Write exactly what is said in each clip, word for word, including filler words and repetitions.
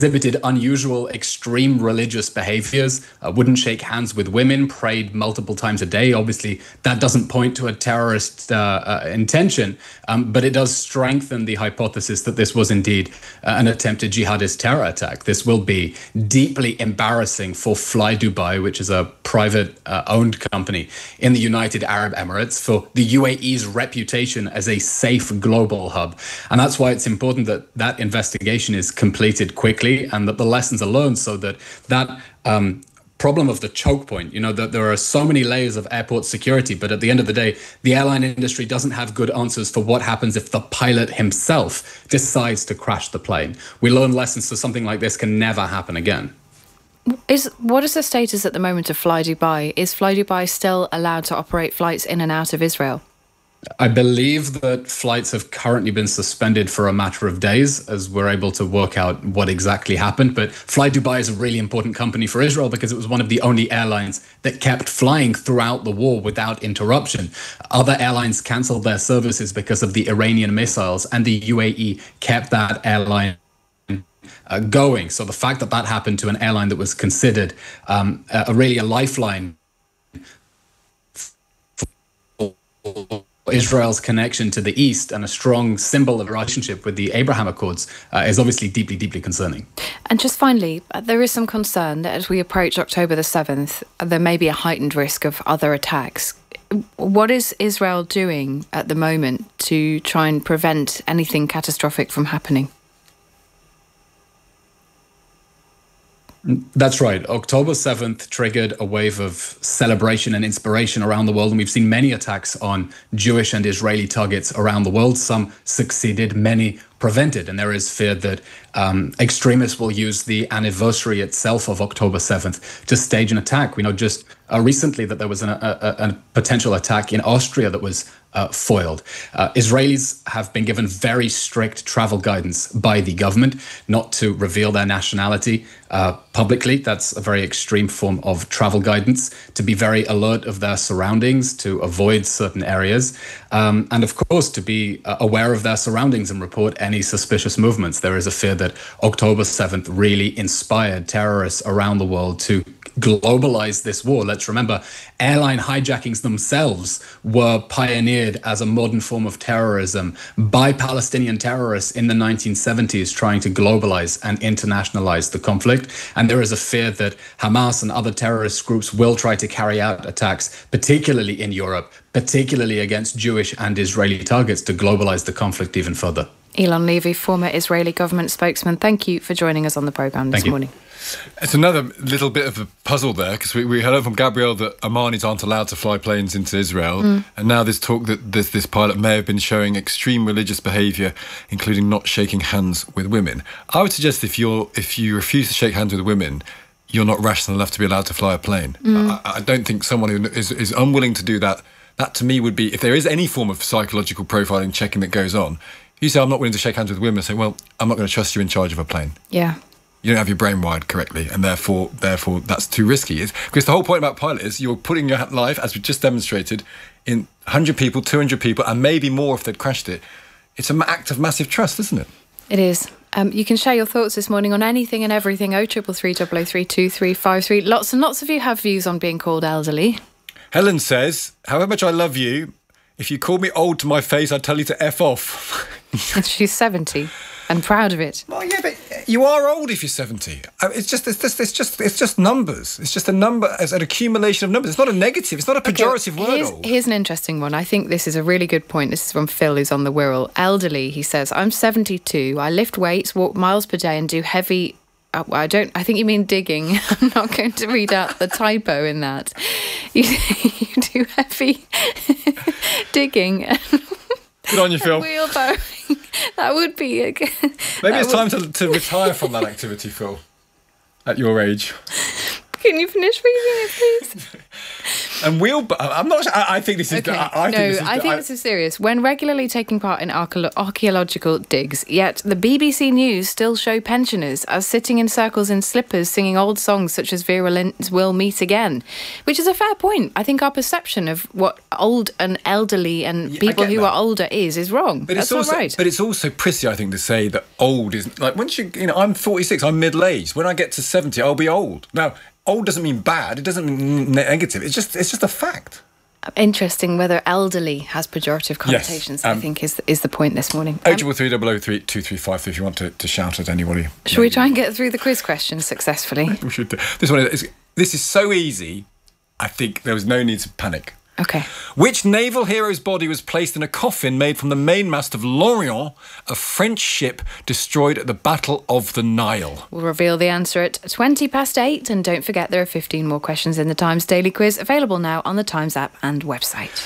exhibited unusual, extreme religious behaviors, uh, wouldn't shake hands with women, prayed multiple times a day. Obviously, that doesn't point to a terrorist uh, uh, intention, um, but it does strengthen the hypothesis that this was indeed uh, an attempted jihadist terror attack. This will be deeply embarrassing for Fly Dubai, which is a private uh, owned company in the United Arab Emirates, for the U A E's reputation as a safe global hub. And that's why it's important that that investigation is completed quickly, and that the lessons are learned, so that that um, problem of the choke point, you know, that there are so many layers of airport security, but at the end of the day, the airline industry doesn't have good answers for what happens if the pilot himself decides to crash the plane. We learn lessons so something like this can never happen again. Is what is the status at the moment of Fly Dubai? Is Fly Dubai still allowed to operate flights in and out of Israel? I believe that flights have currently been suspended for a matter of days as we're able to work out what exactly happened. But Fly Dubai is a really important company for Israel because it was one of the only airlines that kept flying throughout the war without interruption. Other airlines canceled their services because of the Iranian missiles, and the U A E kept that airline uh, going. So the fact that that happened to an airline that was considered um, a, really a lifeline for Israel's connection to the East and a strong symbol of a relationship with the Abraham Accords uh, is obviously deeply, deeply concerning. And just finally, there is some concern that as we approach October the seventh, there may be a heightened risk of other attacks. What is Israel doing at the moment to try and prevent anything catastrophic from happening? That's right. October seventh triggered a wave of celebration and inspiration around the world, and we've seen many attacks on Jewish and Israeli targets around the world. Some succeeded, many prevented, and there is fear that um, extremists will use the anniversary itself of October seventh to stage an attack. We know just uh, recently that there was an, a, a, a potential attack in Austria that was uh, foiled. Uh, Israelis have been given very strict travel guidance by the government not to reveal their nationality uh, publicly. That's a very extreme form of travel guidance, to be very alert of their surroundings, to avoid certain areas, um, and of course to be uh, aware of their surroundings and report any suspicious movements. There is a fear that October seventh really inspired terrorists around the world to globalize this war. Let's remember, airline hijackings themselves were pioneered as a modern form of terrorism by Palestinian terrorists in the nineteen seventies, trying to globalize and internationalize the conflict. And there is a fear that Hamas and other terrorist groups will try to carry out attacks, particularly in Europe, particularly against Jewish and Israeli targets, to globalize the conflict even further. Eylon Levy, former Israeli government spokesman, thank you for joining us on the programme this morning. It's another little bit of a puzzle there, because we, we heard from Gabrielle that Omanis aren't allowed to fly planes into Israel, mm. and now there's talk that this, this pilot may have been showing extreme religious behaviour, including not shaking hands with women. I would suggest if you're if you refuse to shake hands with women, you're not rational enough to be allowed to fly a plane. Mm. I, I don't think someone who is, is unwilling to do that, that to me would be, if there is any form of psychological profiling checking that goes on, you say, I'm not willing to shake hands with women, say, well, I'm not going to trust you in charge of a plane. Yeah. You don't have your brain wired correctly, and therefore, therefore, that's too risky. It's, because the whole point about pilot is you're putting your life, as we just demonstrated, in one hundred people, two hundred people, and maybe more if they'd crashed it. It's an act of massive trust, isn't it? It is. Um, you can share your thoughts this morning on anything and everything. oh triple three, double oh three, two three five three. Lots and lots of you have views on being called elderly. Helen says, however much I love you, if you call me old to my face, I'd tell you to F off. She's seventy and proud of it. Well, yeah, but you are old if you're seventy. It's just, it's just, it's just, it's just numbers. It's just a number, it's an accumulation of numbers. It's not a negative. It's not a pejorative okay, here's, word. Old. Here's an interesting one. I think this is a really good point. This is from Phil, who's on the Wirral. Elderly, he says, I'm seventy-two. I lift weights, walk miles per day, and do heavy. Uh, I don't. I think you mean digging. I'm not going to read out the typo in that. You, you do heavy digging. Good on you, Phil. Wheelbarrowing. That would be a... Maybe it's time to, to retire from that activity, Phil, at your age. Can you finish reading it, please? And we'll. I'm not. I, I think this is. Okay. I, I no, think this is, I think I, this is serious. When regularly taking part in archeolo- archaeological digs, yet the B B C News still show pensioners as sitting in circles in slippers singing old songs such as Vera Lynn's "We'll Meet Again," which is a fair point. I think our perception of what old and elderly and Yeah, people who that. are older is is wrong. But That's it's also, not right. But it's also prissy, I think, to say that old is like once you. You know, I'm forty-six. I'm middle-aged. When I get to seventy, I'll be old. Now, old doesn't mean bad. It doesn't mean negative. It's just. It's just a fact. Interesting whether elderly has pejorative connotations, Yes, um, I think is is the point this morning. Oh, Um, triple three double oh three two three five. If you want to, to shout at anybody, Should we try and get through the quiz questions successfully? We should do. This one is. This is so easy. I think there was no need to panic. Okay. Which naval hero's body was placed in a coffin made from the mainmast of L'Orient, a French ship destroyed at the Battle of the Nile? We'll reveal the answer at twenty past eight. And don't forget, there are fifteen more questions in the Times Daily Quiz, available now on the Times app and website.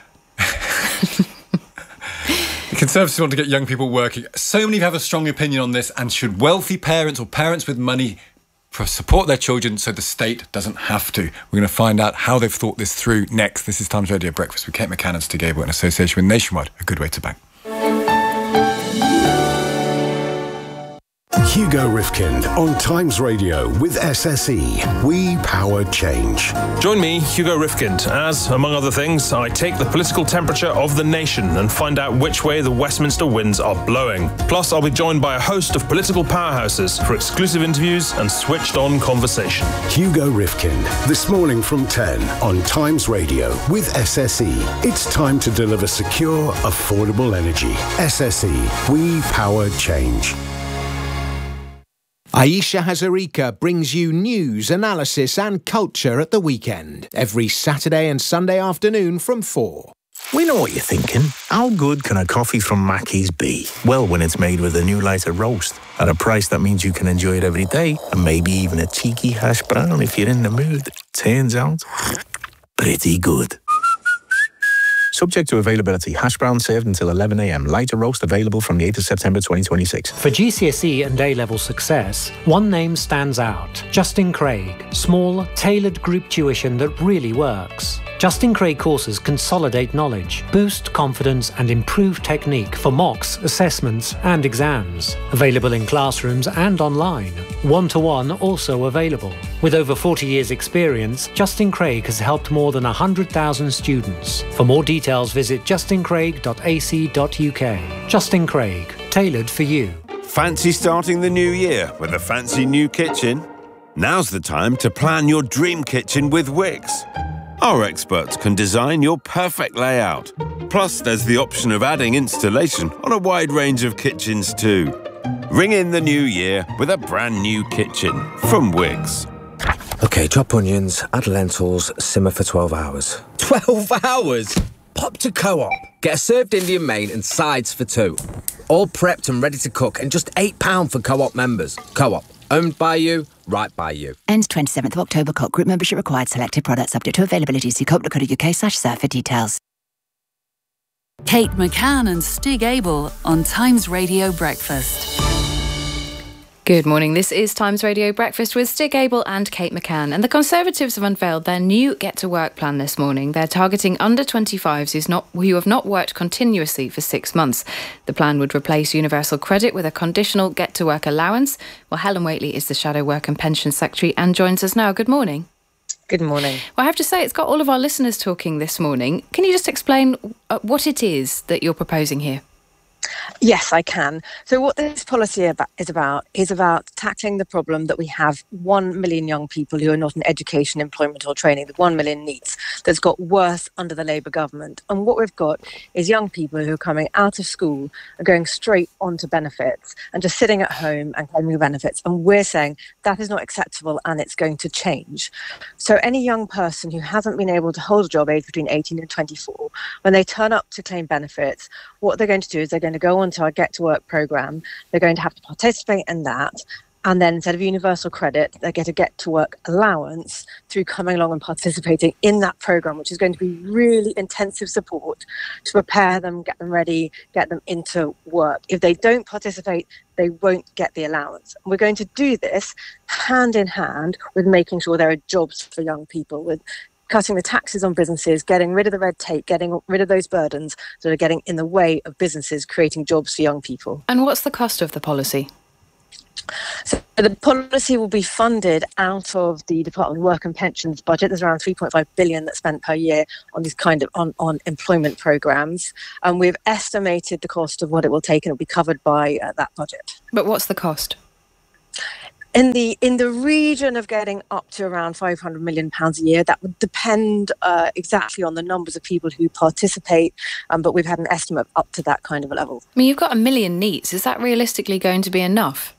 The Conservatives want to get young people working. So many have a strong opinion on this. And should wealthy parents or parents with money support their children so the state doesn't have to? We're going to find out how they've thought this through next. This is Times Radio Breakfast with Kate McCann and Stig Gable in association with Nationwide, a good way to bank. Hugo Rifkind on Times Radio with S S E. We power change. Join me, Hugo Rifkind, as, among other things, I take the political temperature of the nation and find out which way the Westminster winds are blowing. Plus, I'll be joined by a host of political powerhouses for exclusive interviews and switched-on conversation. Hugo Rifkind, this morning from ten on Times Radio with S S E. It's time to deliver secure, affordable energy. S S E. We power change. Aisha Hazarika brings you news, analysis and culture at the weekend, every Saturday and Sunday afternoon from four. We know what you're thinking. How good can a coffee from Mackey's be? Well, when it's made with a new lighter roast, at a price that means you can enjoy it every day, and maybe even a cheeky hash brown if you're in the mood. Turns out, pretty good. Subject to availability. Hash brown served until eleven a m. Lighter roast available from the eighth of September twenty twenty-six. For G C S E and A-level success, one name stands out. Justin Craig. Small, tailored group tuition that really works. Justin Craig courses consolidate knowledge, boost confidence and improve technique for mocks, assessments and exams. Available in classrooms and online. One-to-one also available. With over forty years experience, Justin Craig has helped more than one hundred thousand students. For more details, visit justin craig dot a c dot u k. Justin Craig, tailored for you. Fancy starting the new year with a fancy new kitchen? Now's the time to plan your dream kitchen with Wix. Our experts can design your perfect layout. Plus, there's the option of adding installation on a wide range of kitchens too. Ring in the new year with a brand new kitchen from Wix. OK, chop onions, add lentils, simmer for twelve hours. twelve hours? Pop to Co-op. Get a served Indian main and sides for two. All prepped and ready to cook and just eight pounds for Co-op members. Co-op. Owned by you, right by you. Ends twenty-seventh of October. Co-op group membership required. Selected products subject to availability. See co op dot co dot u k slash serve for details. Kate McCann and Stig Gable on Times Radio Breakfast. Good morning. This is Times Radio Breakfast with Stig Gable and Kate McCann. And the Conservatives have unveiled their new Get to Work plan this morning. They're targeting under twenty-fives who's not, who have not worked continuously for six months. The plan would replace universal credit with a conditional Get to Work allowance. Well, Helen Whately is the Shadow Work and Pension Secretary and joins us now. Good morning. Good morning. Well, I have to say, it's got all of our listeners talking this morning. Can you just explain what it is that you're proposing here? Yes, I can. So what this policy is about is about tackling the problem that we have one million young people who are not in education, employment or training, the one million neets, that's got worse under the Labour government. And what we've got is young people who are coming out of school and going straight onto benefits and just sitting at home and claiming benefits. And we're saying that is not acceptable and it's going to change. So any young person who hasn't been able to hold a job aged between eighteen and twenty-four, when they turn up to claim benefits, what they're going to do is they're going to go onto our Get to Work programme. They're going to have to participate in that. And then instead of universal credit, they get a Get to Work allowance through coming along and participating in that programme, which is going to be really intensive support to prepare them, get them ready, get them into work. If they don't participate, they won't get the allowance. And we're going to do this hand in hand with making sure there are jobs for young people, with cutting the taxes on businesses, getting rid of the red tape, getting rid of those burdens that are getting in the way of businesses creating jobs for young people. And what's the cost of the policy? So the policy will be funded out of the Department of Work and Pensions budget. There's around three point five billion that's spent per year on these kind of on, on employment programs. And we've estimated the cost of what it will take, and it'll be covered by uh, that budget. But what's the cost? In the in the region of getting up to around five hundred million pounds a year. That would depend uh, exactly on the numbers of people who participate, um, but we've had an estimate of up to that kind of a level. I mean, you've got a million NEETs. Is that realistically going to be enough?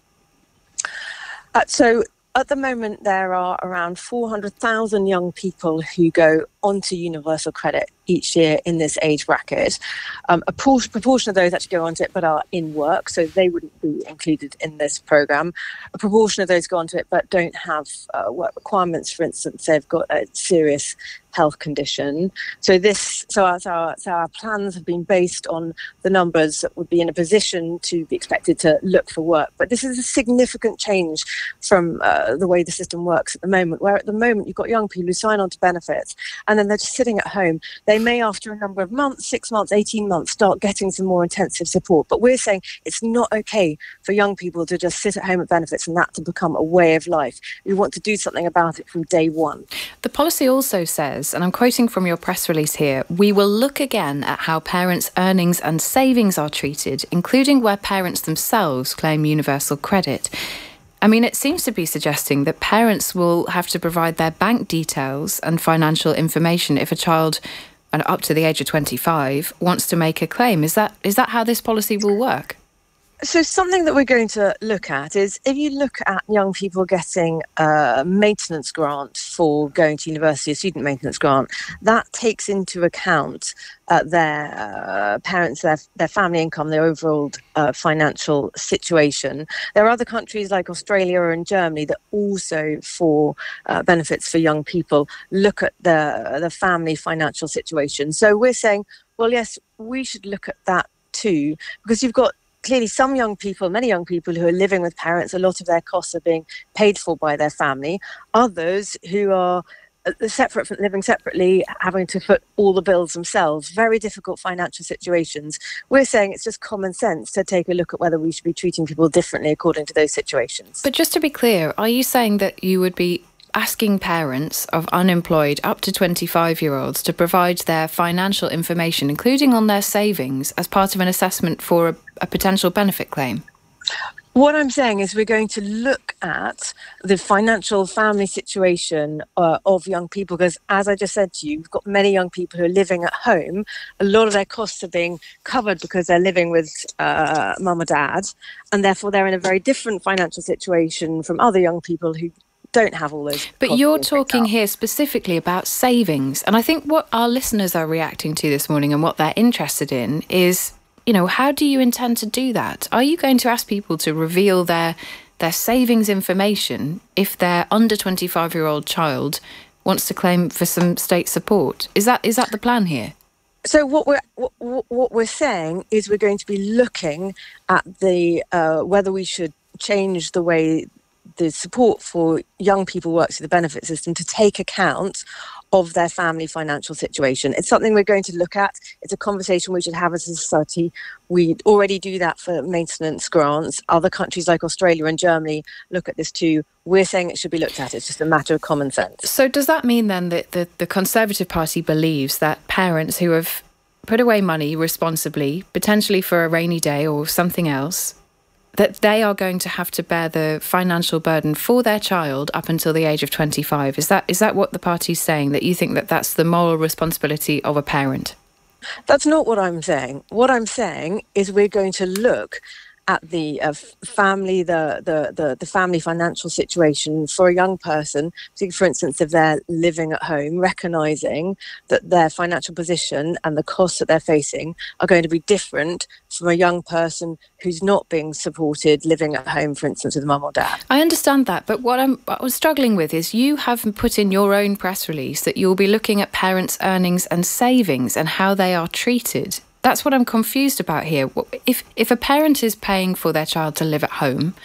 Uh, so at the moment, there are around four hundred thousand young people who go onto universal credit each year in this age bracket. Um, a por- proportion of those actually go onto it but are in work, so they wouldn't be included in this programme. A proportion of those go onto it but don't have uh, work requirements. For instance, they've got a serious health condition. So this, so our, so our, so our plans have been based on the numbers that would be in a position to be expected to look for work. But this is a significant change from uh, the way the system works at the moment, where at the moment you've got young people who sign on to benefits and then they're just sitting at home. They may, after a number of months, six months, eighteen months, start getting some more intensive support. But we're saying it's not okay for young people to just sit at home at benefits and that to become a way of life. We want to do something about it from day one. The policy also says, and I'm quoting from your press release here, we will look again at how parents' earnings and savings are treated, including where parents themselves claim universal credit. I mean, it seems to be suggesting that parents will have to provide their bank details and financial information if a child, and up to the age of twenty-five, wants to make a claim. Is that is that how this policy will work? So something that we're going to look at is if you look at young people getting a maintenance grant for going to university, a student maintenance grant, that takes into account uh, their uh, parents, their, their family income, their overall uh, financial situation. There are other countries like Australia and Germany that also, for uh, benefits for young people, look at the, the family financial situation. So we're saying, well, yes, we should look at that too, because you've got clearly some young people, many young people who are living with parents, a lot of their costs are being paid for by their family. Others who are separate, from living separately, having to foot all the bills themselves, very difficult financial situations. We're saying it's just common sense to take a look at whether we should be treating people differently according to those situations. But just to be clear, are you saying that you would be asking parents of unemployed up to twenty-five-year-olds to provide their financial information, including on their savings, as part of an assessment for a, a potential benefit claim? What I'm saying is we're going to look at the financial family situation uh, of young people, because as I just said to you, we've got many young people who are living at home. A lot of their costs are being covered because they're living with uh, mum or dad, and therefore they're in a very different financial situation from other young people who don't have all those. But you're talking here specifically about savings. And I think what our listeners are reacting to this morning and what they're interested in is, you know, how do you intend to do that? Are you going to ask people to reveal their their savings information if their under twenty-five-year-old child wants to claim for some state support? Is that is that the plan here? So what we're what, what we're saying is we're going to be looking at the uh, whether we should change the way the support for young people works through the benefit system to take account of their family financial situation. It's something we're going to look at. It's a conversation we should have as a society. We already do that for maintenance grants. Other countries like Australia and Germany look at this too. We're saying it should be looked at. It's just a matter of common sense. So does that mean then that the, the Conservative Party believes that parents who have put away money responsibly, potentially for a rainy day or something else, that they are going to have to bear the financial burden for their child up until the age of twenty-five? Is that is that what the party's saying, that you think that that's the moral responsibility of a parent? That's not what I'm saying. What I'm saying is we're going to look at the uh, family, the, the, the, the family financial situation for a young person, for instance, if they're living at home, recognising that their financial position and the costs that they're facing are going to be different from a young person who's not being supported living at home, for instance, with mum or dad. I understand that, but what I'm what I was struggling with is you have put in your own press release that you'll be looking at parents' earnings and savings and how they are treated. That's what I'm confused about here. If if a parent is paying for their child to live at home,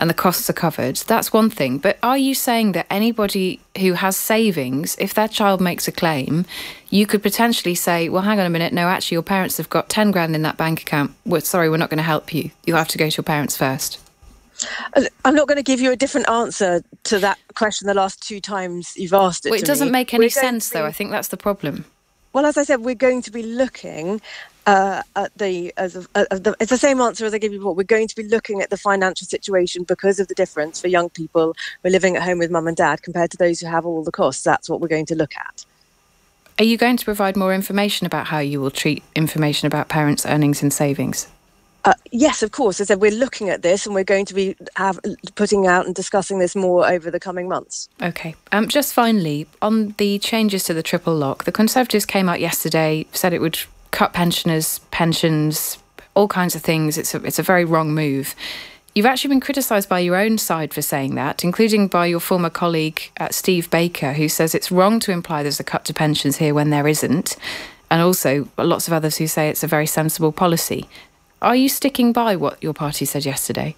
and the costs are covered, that's one thing. But are you saying that anybody who has savings, if their child makes a claim, you could potentially say, well, hang on a minute, no, actually your parents have got ten grand in that bank account. We're sorry, we're not going to help you. You'll have to go to your parents first. I'm not going to give you a different answer to that question the last two times you've asked it. Well, it to doesn't me. make any We're going sense, to be- though. I think that's the problem. Well, as I said, we're going to be looking uh, at the, as a, uh, the. It's the same answer as I gave you before. We're going to be looking at the financial situation because of the difference for young people who are living at home with mum and dad compared to those who have all the costs. That's what we're going to look at. Are you going to provide more information about how you will treat information about parents' earnings and savings? Uh, yes, of course. As I said, we're looking at this and we're going to be have, putting out and discussing this more over the coming months. OK. Um, just finally, on the changes to the triple lock, the Conservatives came out yesterday, said it would cut pensioners' pensions, all kinds of things. It's a, it's a very wrong move. You've actually been criticised by your own side for saying that, including by your former colleague, uh, Steve Baker, who says it's wrong to imply there's a cut to pensions here when there isn't. And also lots of others who say it's a very sensible policy. Are you sticking by what your party said yesterday?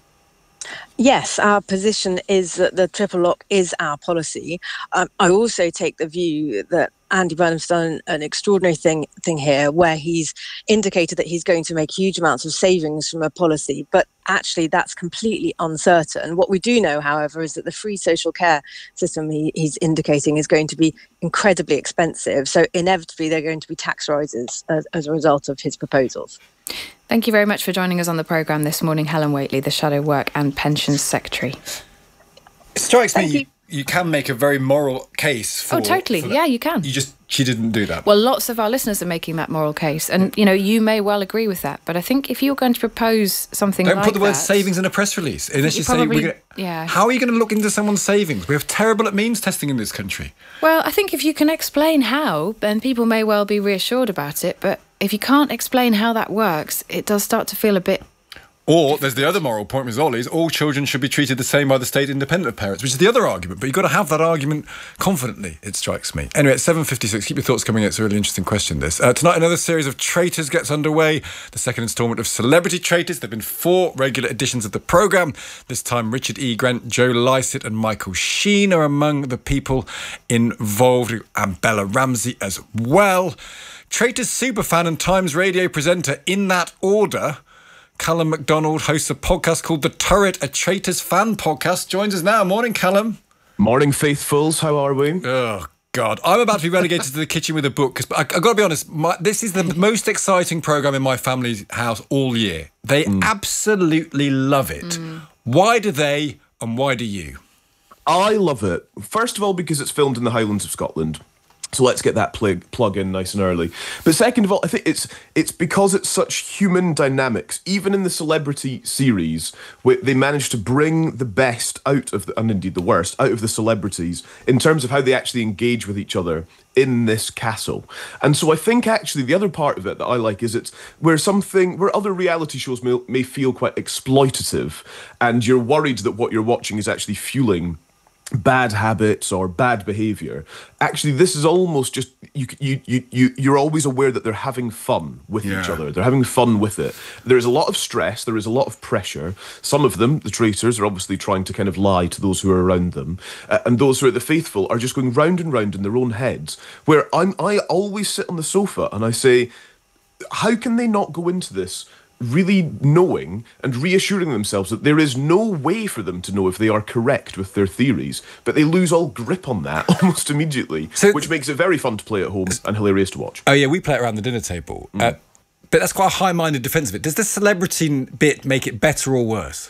Yes, our position is that the triple lock is our policy. Um, I also take the view that Andy Burnham's done an extraordinary thing thing here where he's indicated that he's going to make huge amounts of savings from a policy, but actually that's completely uncertain. What we do know, however, is that the free social care system he, he's indicating is going to be incredibly expensive. So inevitably there are going to be tax rises as, as a result of his proposals. Thank you very much for joining us on the programme this morning, Helen Whately, the Shadow Work and Pensions Secretary. It strikes Thank me you. you can make a very moral case for... Oh, totally. for that. Yeah, you can. You just, she didn't do that. Well, lots of our listeners are making that moral case. And, you know, you may well agree with that. But I think if you're going to propose something Don't like put the word that, savings in a press release. Unless you you, say, probably- we're gonna, yeah. how are you going to look into someone's savings? We have terrible at means testing in this country. Well, I think if you can explain how, then people may well be reassured about it. But if you can't explain how that works, it does start to feel a bit... Or there's the other moral point with Ollie, is all children should be treated the same by the state independent of parents, which is the other argument. But you've got to have that argument confidently, it strikes me. Anyway, at seven fifty-six, keep your thoughts coming in. It's a really interesting question, this. Uh, tonight, another series of Traitors gets underway. The second instalment of Celebrity Traitors. There have been four regular editions of the programme. This time, Richard E. Grant, Joe Lycett and Michael Sheen are among the people involved, and Bella Ramsey as well. Traitors superfan and Times Radio presenter in that order, Callum MacDonald hosts a podcast called The Turret, a Traitors fan podcast. Joins us now. Morning, Callum. Morning, faithfuls. How are we? Oh, God. I'm about to be relegated to the kitchen with a book, because I've got to be honest, my, this is the most exciting programme in my family's house all year. They mm. absolutely love it. Mm. Why do they, and why do you? I love it. First of all, because it's filmed in the Highlands of Scotland. So let's get that plug, plug in nice and early. But second of all, I think it's it's because it's such human dynamics. Even in the Celebrity series, where they managed to bring the best out of, the, and indeed the worst, out of the celebrities in terms of how they actually engage with each other in this castle. And so I think actually the other part of it that I like is it's where something, where other reality shows may, may feel quite exploitative, and you're worried that what you're watching is actually fueling bad habits or bad behavior. Actually, this is almost just you you you you you're always aware that they're having fun with yeah. each other. They're having fun with it. There is a lot of stress, there is a lot of pressure. Some of them, the traitors, are obviously trying to kind of lie to those who are around them, uh, and those who are the faithful are just going round and round in their own heads, where I'm I always sit on the sofa and I say, how can they not go into this really knowing and reassuring themselves that there is no way for them to know if they are correct with their theories, but they lose all grip on that almost immediately, so, which makes it very fun to play at home and hilarious to watch. Oh yeah, we play it around the dinner table. Mm. Uh, but that's quite a high-minded defence of it. Does the celebrity bit make it better or worse?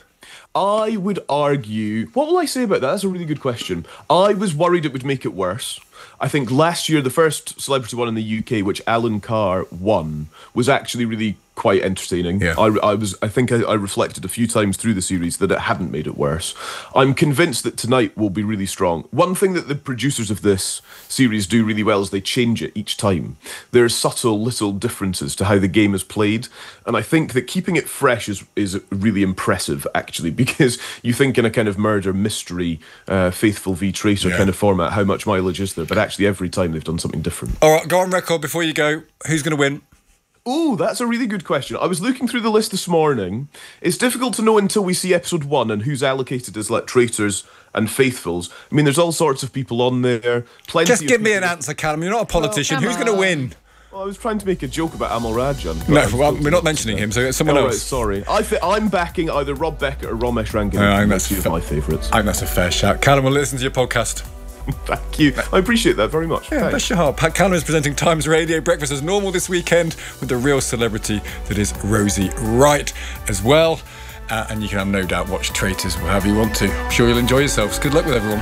I would argue... What will I say about that? That's a really good question. I was worried it would make it worse. I think last year, the first celebrity one in the U K, which Alan Carr won, was actually really quite entertaining. Yeah. I, I was. I think I, I reflected a few times through the series that it hadn't made it worse. I'm convinced that tonight will be really strong. One thing that the producers of this series do really well is they change it each time. There are subtle little differences to how the game is played, and I think that keeping it fresh is is really impressive, actually, because you think in a kind of murder mystery, uh, Faithful v Traitor yeah. kind of format, how much mileage is there? But actually, every time they've done something different. All right, go on record before you go. Who's going to win? Oh, that's a really good question. I was looking through the list this morning. It's difficult to know until we see episode one and who's allocated as like traitors and faithfuls. I mean, there's all sorts of people on there. Plenty Just give of me an answer, Callum. You're not a politician. Oh, Who's going to win? Well, I was trying to make a joke about Amal Rajan. No, well, we're not mentioning him, so it's someone oh, else. Right, sorry. I th- I'm backing either Rob Beckett or Ramesh Rangan. Oh, I think that's two of my favourites. I think that's a fair shout. Callum will listen to your podcast. Thank you. I appreciate that very much. Yeah, Thanks. bless your heart. Pat Callum is presenting Times Radio Breakfast as normal this weekend with the real celebrity that is Rosie Wright as well. Uh, and you can have no doubt watch Traitors however you want to. I'm sure you'll enjoy yourselves. Good luck with everyone.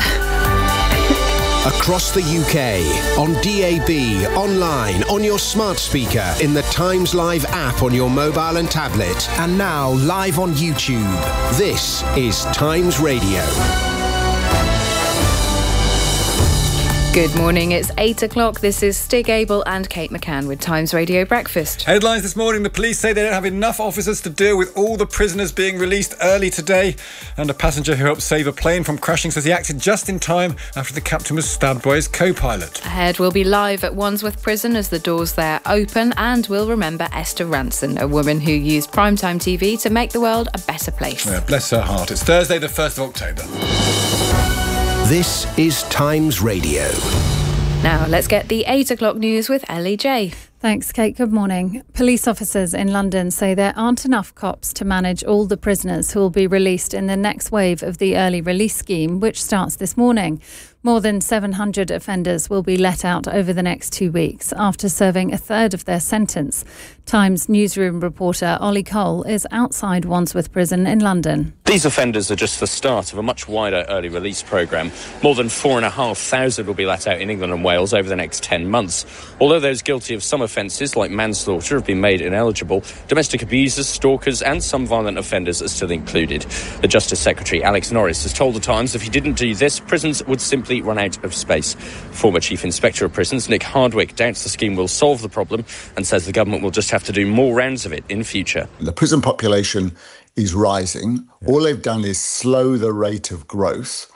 Across the U K, on D A B, online, on your smart speaker, in the Times Live app on your mobile and tablet, and now live on YouTube. This is Times Radio. Good morning, it's eight o'clock. This is Stig Abel and Kate McCann with Times Radio Breakfast. Headlines this morning, the police say they don't have enough officers to deal with all the prisoners being released early today. And a passenger who helped save a plane from crashing says he acted just in time after the captain was stabbed by his co-pilot. Ahead, we'll be live at Wandsworth Prison as the doors there open, and we'll remember Esther Ranson, a woman who used primetime T V to make the world a better place. Yeah, bless her heart. It's Thursday the first of October. This is Times Radio. Now, let's get the eight o'clock news with Ellie J. Thanks, Kate. Good morning. Police officers in London say there aren't enough cops to manage all the prisoners who will be released in the next wave of the early release scheme, which starts this morning. More than seven hundred offenders will be let out over the next two weeks after serving a third of their sentence. Times newsroom reporter Ollie Cole is outside Wandsworth Prison in London. These offenders are just the start of a much wider early release programme. More than four and a half thousand will be let out in England and Wales over the next ten months. Although those guilty of some offences, like manslaughter, have been made ineligible, domestic abusers, stalkers and some violent offenders are still included. The Justice Secretary, Alex Norris, has told The Times if he didn't do this, prisons would simply run out of space. Former Chief Inspector of Prisons, Nick Hardwick, doubts the scheme will solve the problem and says the government will just have to do more rounds of it in future. The prison population is rising. All they've done is slow the rate of growth.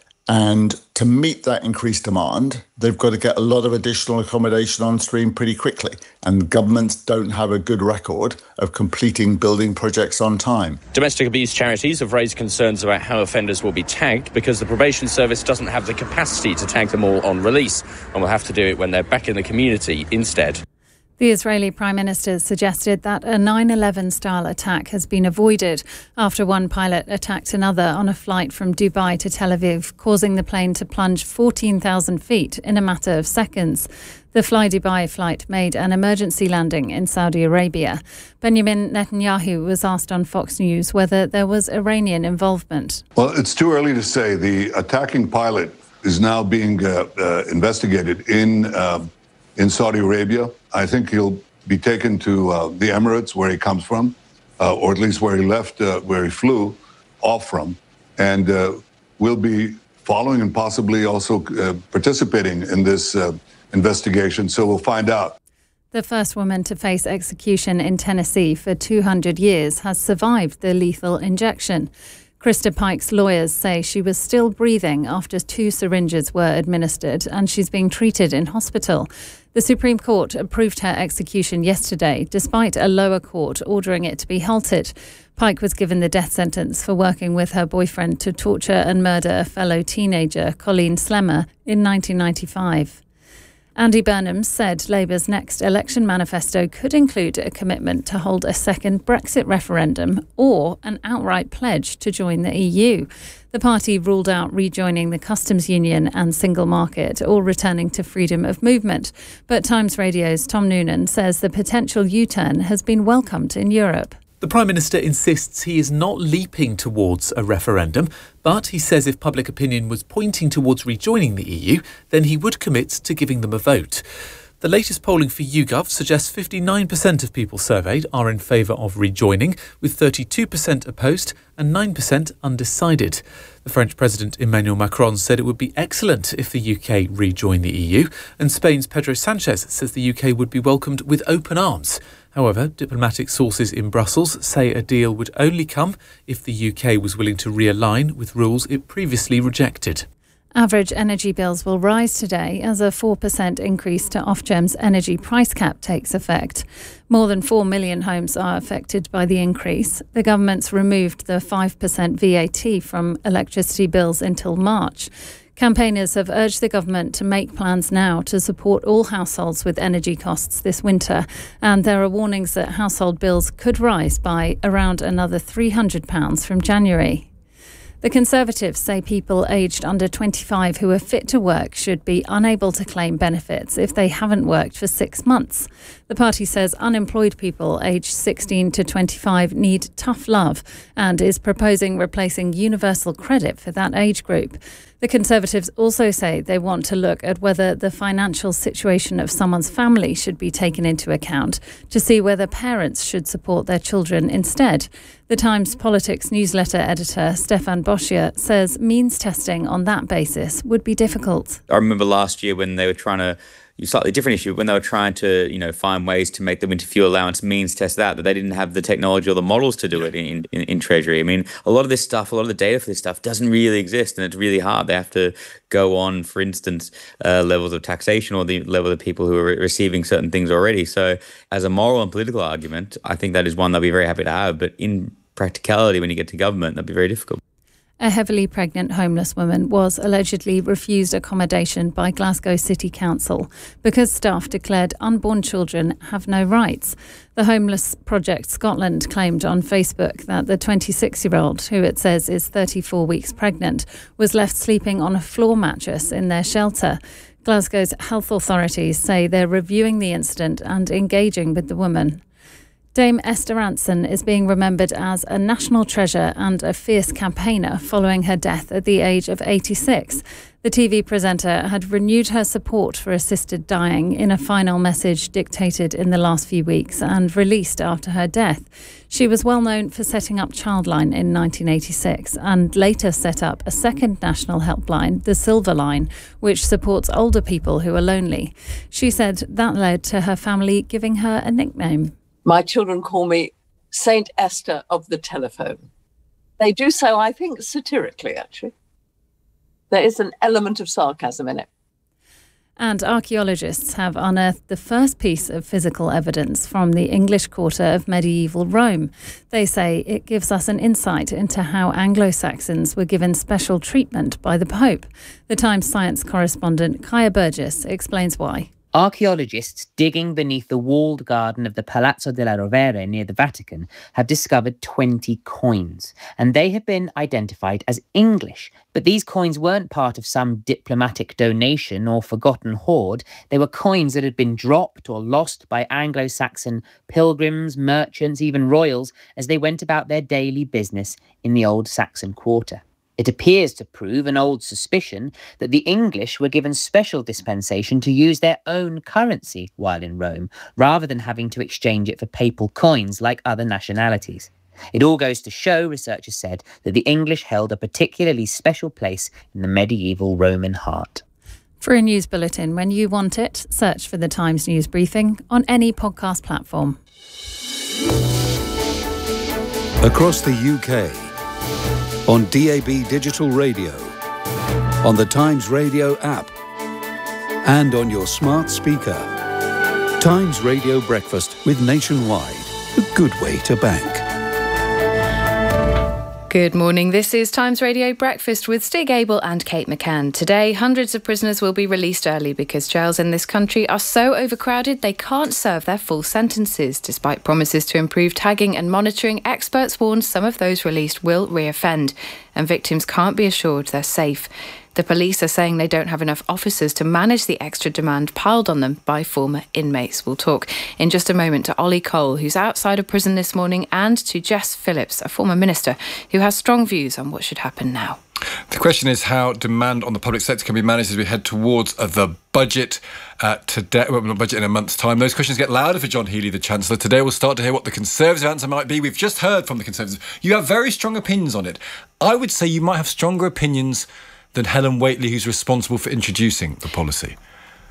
And to meet that increased demand, they've got to get a lot of additional accommodation on stream pretty quickly. And governments don't have a good record of completing building projects on time. Domestic abuse charities have raised concerns about how offenders will be tagged because the probation service doesn't have the capacity to tag them all on release and will have to do it when they're back in the community instead. The Israeli Prime Minister suggested that a nine eleven style attack has been avoided after one pilot attacked another on a flight from Dubai to Tel Aviv, causing the plane to plunge fourteen thousand feet in a matter of seconds. The Fly Dubai flight made an emergency landing in Saudi Arabia. Benjamin Netanyahu was asked on Fox News whether there was Iranian involvement. Well, it's too early to say. The attacking pilot is now being uh, uh, investigated in uh, in Saudi Arabia. I think he'll be taken to uh, the Emirates, where he comes from, uh, or at least where he left, uh, where he flew off from, and uh, we'll be following and possibly also uh, participating in this uh, investigation. So we'll find out. The first woman to face execution in Tennessee for two hundred years has survived the lethal injection. Krista Pike's lawyers say she was still breathing after two syringes were administered and she's being treated in hospital. The Supreme Court approved her execution yesterday, despite a lower court ordering it to be halted. Pike was given the death sentence for working with her boyfriend to torture and murder a fellow teenager, Colleen Slemmer, in nineteen ninety-five. Andy Burnham said Labour's next election manifesto could include a commitment to hold a second Brexit referendum or an outright pledge to join the E U. The party ruled out rejoining the customs union and single market or returning to freedom of movement. But Times Radio's Tom Noonan says the potential U-turn has been welcomed in Europe. The Prime Minister insists he is not leaping towards a referendum, but he says if public opinion was pointing towards rejoining the E U, then he would commit to giving them a vote. The latest polling for YouGov suggests fifty-nine percent of people surveyed are in favour of rejoining, with thirty-two percent opposed and nine percent undecided. The French President Emmanuel Macron said it would be excellent if the U K rejoined the E U, and Spain's Pedro Sanchez says the U K would be welcomed with open arms. However, diplomatic sources in Brussels say a deal would only come if the U K was willing to realign with rules it previously rejected. Average energy bills will rise today as a four percent increase to Ofgem's energy price cap takes effect. More than four million homes are affected by the increase. The government's removed the five percent V A T from electricity bills until March. Campaigners have urged the government to make plans now to support all households with energy costs this winter, and there are warnings that household bills could rise by around another three hundred pounds from January. The Conservatives say people aged under twenty-five who are fit to work should be unable to claim benefits if they haven't worked for six months. The party says unemployed people aged sixteen to twenty-five need tough love and is proposing replacing universal credit for that age group. The Conservatives also say they want to look at whether the financial situation of someone's family should be taken into account to see whether parents should support their children instead. The Times Politics newsletter editor Stefan Boschier says means testing on that basis would be difficult. I remember last year when they were trying to a slightly different issue when they were trying to, you know, find ways to make the winter fuel allowance means test that, that they didn't have the technology or the models to do it in, in, in Treasury. I mean, a lot of this stuff, a lot of the data for this stuff doesn't really exist, and it's really hard. They have to go on, for instance, uh, levels of taxation or the level of people who are re- receiving certain things already. So as a moral and political argument, I think that is one they'll be very happy to have. But in practicality, when you get to government, that'd be very difficult. A heavily pregnant homeless woman was allegedly refused accommodation by Glasgow City Council because staff declared unborn children have no rights. The Homeless Project Scotland claimed on Facebook that the twenty-six-year-old, who it says is thirty-four weeks pregnant, was left sleeping on a floor mattress in their shelter. Glasgow's health authorities say they're reviewing the incident and engaging with the woman. Dame Esther Rantzen is being remembered as a national treasure and a fierce campaigner following her death at the age of eighty-six. The T V presenter had renewed her support for assisted dying in a final message dictated in the last few weeks and released after her death. She was well known for setting up Childline in nineteen eighty-six and later set up a second national helpline, the Silver Line, which supports older people who are lonely. She said that led to her family giving her a nickname. My children call me Saint Esther of the telephone. They do so, I think, satirically, actually. There is an element of sarcasm in it. And archaeologists have unearthed the first piece of physical evidence from the English Quarter of medieval Rome. They say it gives us an insight into how Anglo-Saxons were given special treatment by the Pope. The Times science correspondent Kaya Burgess explains why. Archaeologists digging beneath the walled garden of the Palazzo della Rovere near the Vatican have discovered twenty coins, and they have been identified as English. But these coins weren't part of some diplomatic donation or forgotten hoard. They were coins that had been dropped or lost by Anglo-Saxon pilgrims, merchants, even royals, as they went about their daily business in the old Saxon quarter. It appears to prove an old suspicion that the English were given special dispensation to use their own currency while in Rome, rather than having to exchange it for papal coins like other nationalities. It all goes to show, researchers said, that the English held a particularly special place in the medieval Roman heart. For a news bulletin when you want it, search for the Times News Briefing on any podcast platform. Across the U K, on D A B Digital Radio, on the Times Radio app, and on your smart speaker. Times Radio Breakfast with Nationwide, a good way to bank. Good morning. This is Times Radio Breakfast with Stig Abel and Kate McCann. Today, hundreds of prisoners will be released early because jails in this country are so overcrowded they can't serve their full sentences. Despite promises to improve tagging and monitoring, experts warn some of those released will reoffend, and victims can't be assured they're safe. The police are saying they don't have enough officers to manage the extra demand piled on them by former inmates. We'll talk in just a moment to Ollie Cole, who's outside of prison this morning, and to Jess Phillips, a former minister who has strong views on what should happen now. The question is how demand on the public sector can be managed as we head towards uh, the budget uh, today, well, not budget in a month's time. Those questions get louder for John Healey, the Chancellor. Today we'll start to hear what the Conservative answer might be. We've just heard from the Conservatives. You have very strong opinions on it. I would say you might have stronger opinions than Helen Whately, who's responsible for introducing the policy.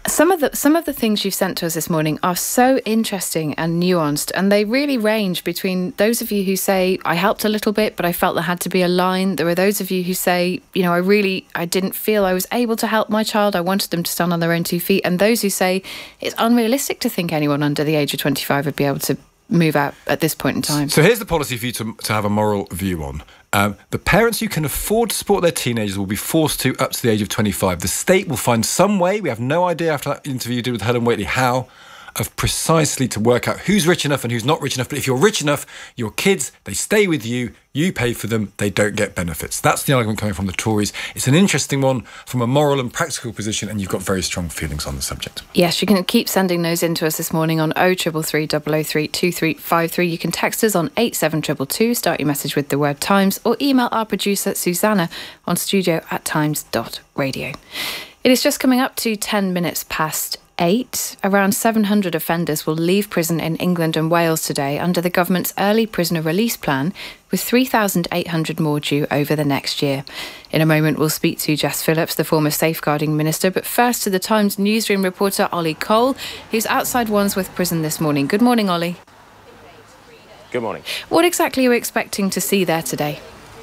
Some of the some of the things you've sent to us this morning are so interesting and nuanced, and they really range between those of you who say, I helped a little bit, but I felt there had to be a line. There are those of you who say, you know, I really, I didn't feel I was able to help my child. I wanted them to stand on their own two feet. And those who say it's unrealistic to think anyone under the age of twenty-five would be able to move out at this point in time. So here's the policy for you to, to have a moral view on. Um, the parents who can afford to support their teenagers will be forced to up to the age of twenty-five. The state will find some way, we have no idea after that interview you did with Helen Whately, how, of precisely to work out who's rich enough and who's not rich enough. But if you're rich enough, your kids, they stay with you, you pay for them, they don't get benefits. That's the argument coming from the Tories. It's an interesting one from a moral and practical position, and you've got very strong feelings on the subject. Yes, you can keep sending those in to us this morning on oh three three three, double oh three, two three five three. You can text us on eight seven two two two, start your message with the word Times, or email our producer Susanna on studio at times dot radio. It is just coming up to ten minutes past eight. Around seven hundred offenders will leave prison in England and Wales today under the government's early prisoner release plan, with three thousand eight hundred more due over the next year. In a moment, we'll speak to Jess Phillips, the former safeguarding minister, but first to the Times newsroom reporter Ollie Cole, who's outside Wandsworth Prison this morning. Good morning, Ollie. Good morning. What exactly are we expecting to see there today?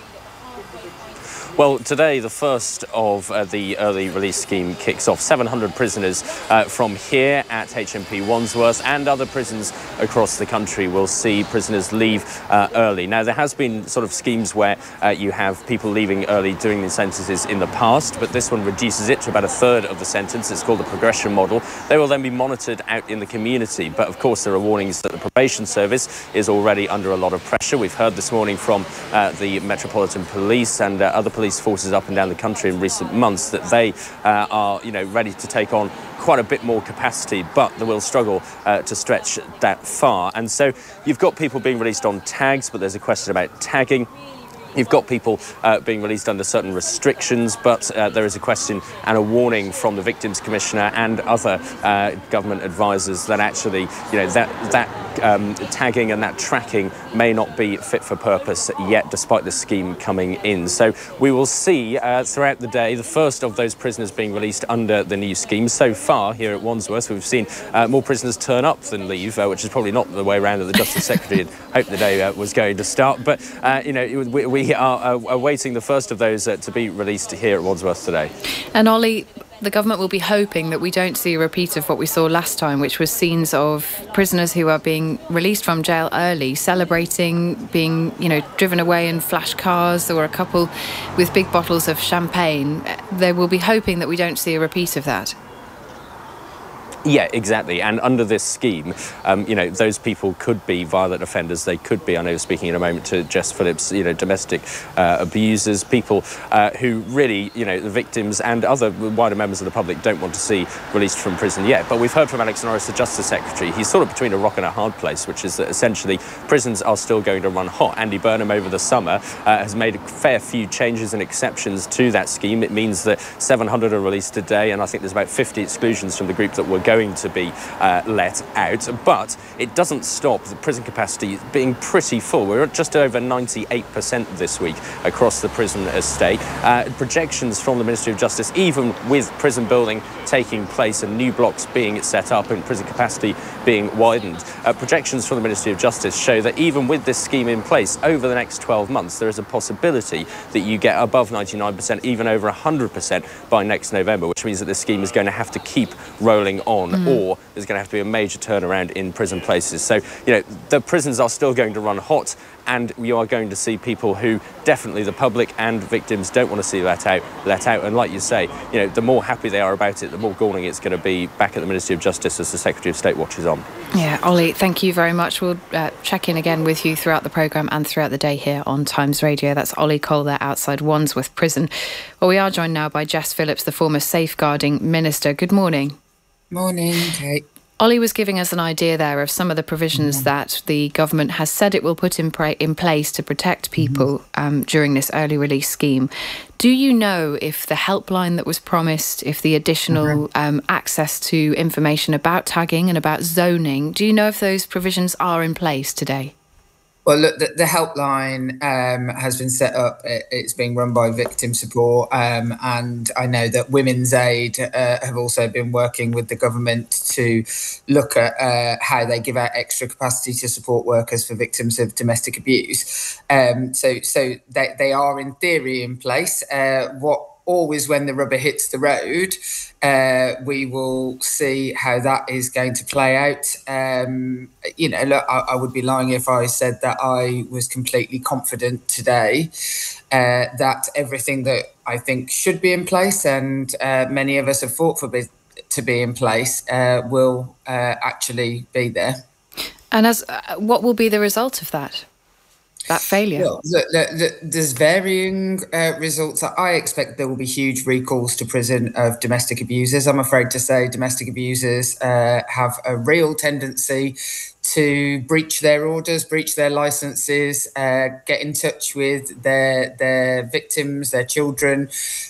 Well, today the first of uh, the early release scheme kicks off. seven hundred prisoners uh, from here at H M P Wandsworth and other prisons across the country will see prisoners leave uh, early. Now, there has been sort of schemes where uh, you have people leaving early doing these sentences in the past, but this one reduces it to about a third of the sentence. It's called the progression model. They will then be monitored out in the community. But of course, there are warnings that the probation service is already under a lot of pressure. We've heard this morning from uh, the Metropolitan Police and uh, other police forces up and down the country in recent months that they uh, are, you know, ready to take on quite a bit more capacity, but they will struggle uh, to stretch that far. And so you've got people being released on tags, but there's a question about tagging. You've got people uh, being released under certain restrictions, but uh, there is a question and a warning from the Victims Commissioner and other uh, government advisors that actually, you know, that that um, tagging and that tracking may not be fit for purpose yet, despite the scheme coming in. So we will see uh, throughout the day the first of those prisoners being released under the new scheme. So far here at Wandsworth, we've seen uh, more prisoners turn up than leave, uh, which is probably not the way around that the Justice Secretary had hoped the day uh, was going to start. But uh, you know, we, we We are uh, awaiting the first of those uh, to be released here at Wandsworth today. And Ollie, the government will be hoping that we don't see a repeat of what we saw last time, which was scenes of prisoners who are being released from jail early, celebrating, being, you know, driven away in flash cars, or a couple with big bottles of champagne. They will be hoping that we don't see a repeat of that. Yeah, exactly. And under this scheme, um, you know, those people could be violent offenders. They could be, I know, speaking in a moment to Jess Phillips, you know, domestic uh, abusers, people uh, who really, you know, the victims and other wider members of the public don't want to see released from prison yet. But we've heard from Alex Norris, the Justice Secretary. He's sort of between a rock and a hard place, which is that essentially prisons are still going to run hot. Andy Burnham over the summer uh, has made a fair few changes and exceptions to that scheme. It means that seven hundred are released today, and I think there's about fifty exclusions from the group that were going going to be uh, let out, but it doesn't stop the prison capacity being pretty full. We're at just over ninety-eight percent this week across the prison estate. Uh, projections from the Ministry of Justice, even with prison building taking place and new blocks being set up and prison capacity being widened, uh, projections from the Ministry of Justice show that even with this scheme in place, over the next twelve months, there is a possibility that you get above ninety-nine percent, even over one hundred percent by next November, which means that this scheme is going to have to keep rolling on. Mm. Or there's going to have to be a major turnaround in prison places. So, you know, the prisons are still going to run hot, and you are going to see people who definitely the public and victims don't want to see let out, let out. And like you say, you know, the more happy they are about it, the more galling it's going to be back at the Ministry of Justice as the Secretary of State watches on. Yeah, Ollie, thank you very much. We'll uh, check in again with you throughout the programme and throughout the day here on Times Radio. That's Ollie Cole there outside Wandsworth Prison. Well, we are joined now by Jess Phillips, the former safeguarding minister. Good morning. Morning, Kate. Ollie was giving us an idea there of some of the provisions mm-hmm. that the government has said it will put in, pra- in place to protect people mm-hmm. um, during this early release scheme. Do you know if the helpline that was promised, if the additional mm-hmm. um, access to information about tagging and about zoning, do you know if those provisions are in place today? Well, look, the, the helpline um, has been set up. It, it's being run by Victim Support, um, and I know that Women's Aid uh, have also been working with the government to look at uh, how they give out extra capacity to support workers for victims of domestic abuse. Um, so, so they, they are in theory in place. Uh, what always when the rubber hits the road, uh, we will see how that is going to play out. Um, you know, look, I, I would be lying if I said that I was completely confident today uh, that everything that I think should be in place, and uh, many of us have fought for be, to be in place, uh, will uh, actually be there. And as uh, what will be the result of that? That failure? Well, look, look, look, there's varying uh, results. I expect there will be huge recalls to prison of domestic abusers. I'm afraid to say domestic abusers uh, have a real tendency to breach their orders, breach their licenses, uh, get in touch with their their victims, their children.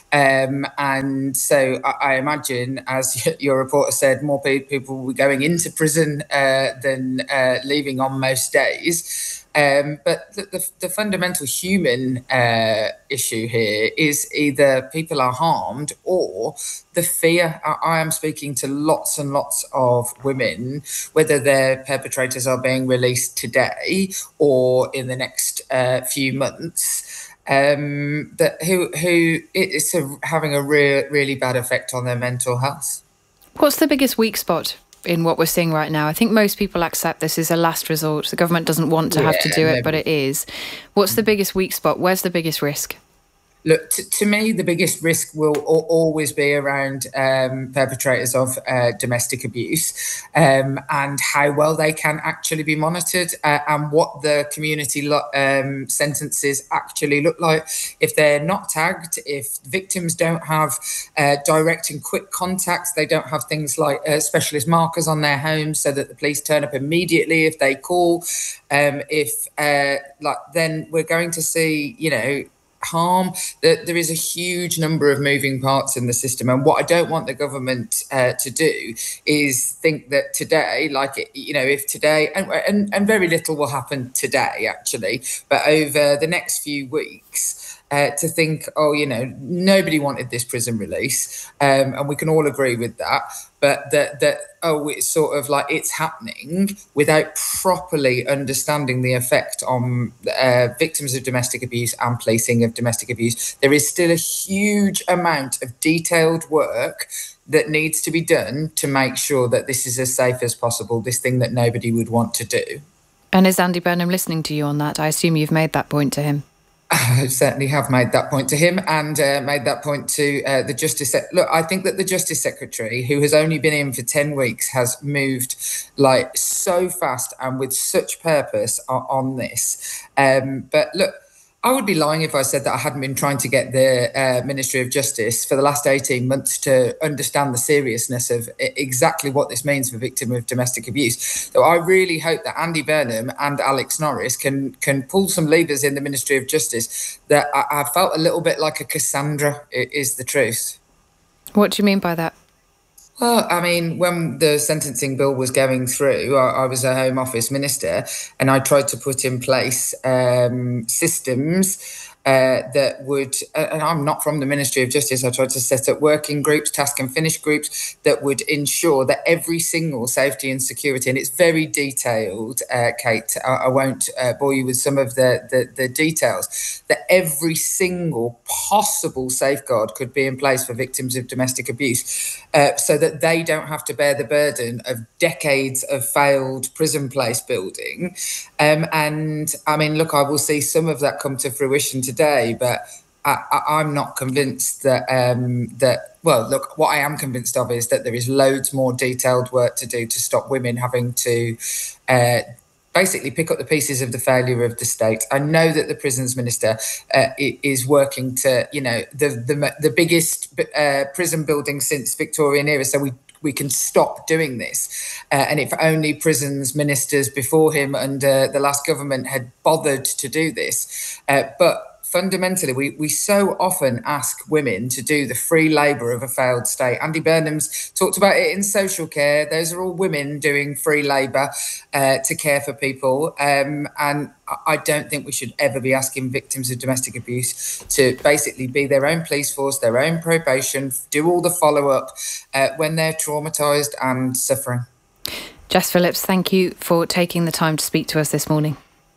Um, and so I, I imagine, as your reporter said, more people will be going into prison uh, than uh, leaving on most days. Um, but the, the, the fundamental human uh, issue here is either people are harmed or the fear. I, I am speaking to lots and lots of women, whether their perpetrators are being released today or in the next uh, few months, um, that who who it's a, having a re- really bad effect on their mental health. What's the biggest weak spot in what we're seeing right now? I think most people accept this is a last resort. The government doesn't want to have yeah, to do it, never. But it is. What's the biggest weak spot? Where's the biggest risk? Look, t- to me, the biggest risk will a- always be around um, perpetrators of uh, domestic abuse um, and how well they can actually be monitored uh, and what the community lo- um, sentences actually look like. If they're not tagged, if victims don't have uh, direct and quick contacts, they don't have things like uh, specialist markers on their homes so that the police turn up immediately if they call, um, if uh, like then we're going to see, you know, harm. That there is a huge number of moving parts in the system, and what I don't want the government uh, to do is think that today, like you know, if today and, and and very little will happen today actually, but over the next few weeks. Uh, to think, oh, you know, nobody wanted this prison release, um, and we can all agree with that. But that, that, oh, it's sort of like it's happening without properly understanding the effect on uh, victims of domestic abuse and policing of domestic abuse. There is still a huge amount of detailed work that needs to be done to make sure that this is as safe as possible, this thing that nobody would want to do. And is Andy Burnham listening to you on that? I assume you've made that point to him. I certainly have made that point to him and uh, made that point to uh, the Justice. Se- Look, I think that the Justice Secretary, who has only been in for ten weeks, has moved like so fast and with such purpose on, on this. Um, but look, I would be lying if I said that I hadn't been trying to get the uh, Ministry of Justice for the last eighteen months to understand the seriousness of exactly what this means for victims of domestic abuse. So I really hope that Andy Burnham and Alex Norris can can pull some levers in the Ministry of Justice. That I, I felt a little bit like a Cassandra, is the truth. What do you mean by that? Well, I mean, when the sentencing bill was going through, I, I was a Home Office minister and I tried to put in place um, systems uh, that would, and I'm not from the Ministry of Justice, I tried to set up working groups, task and finish groups that would ensure that every single safety and security, and it's very detailed, uh, Kate, I, I won't uh, bore you with some of the, the, the details, that every single possible safeguard could be in place for victims of domestic abuse uh, so that they don't have to bear the burden of decades of failed prison place building. Um, and I mean, look, I will see some of that come to fruition today, but I, I, I'm not convinced that um, that. Well, look, what I am convinced of is that there is loads more detailed work to do to stop women having to uh, basically pick up the pieces of the failure of the state. I know that the prisons minister uh, is working to, you know, the the the biggest uh, prison building since Victorian era, so we. we can stop doing this. Uh, and if only prisons ministers before him and uh, the last government had bothered to do this. Uh, but fundamentally, we, we so often ask women to do the free labour of a failed state. Andy Burnham's talked about it in social care. Those are all women doing free labour uh, to care for people. Um, and I don't think we should ever be asking victims of domestic abuse to basically be their own police force, their own probation, do all the follow-up uh, when they're traumatised and suffering. Jess Phillips, thank you for taking the time to speak to us this morning.